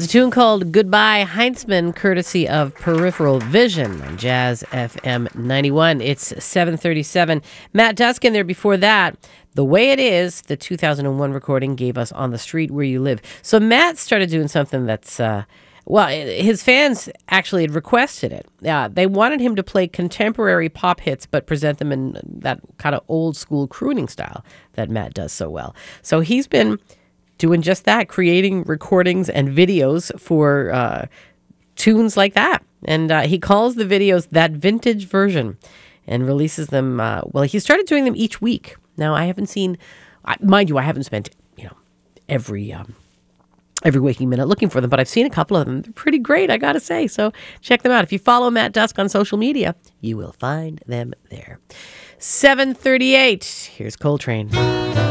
It's a tune called Goodbye Heinzman, courtesy of Peripheral Vision on Jazz FM 91. It's 7:37. Matt Dusk in there before that. The Way It Is, the 2001 recording, gave us On the Street Where You Live. So Matt started doing something that's, his fans actually had requested it. They wanted him to play contemporary pop hits, but present them in that kind of old school crooning style that Matt does so well. So he's been doing just that, creating recordings and videos for tunes like that. And he calls the videos That Vintage Version and releases them. He started doing them each week. Now, I haven't seen, mind you, I haven't spent, every waking minute looking for them, but I've seen a couple of them. They're pretty great, I gotta say. So check them out. If you follow Matt Dusk on social media, you will find them there. 7:38. Here's Coltrane.